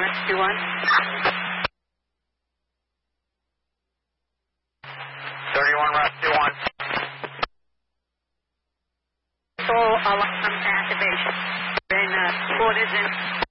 21. So alarm activation. Then 4 is in.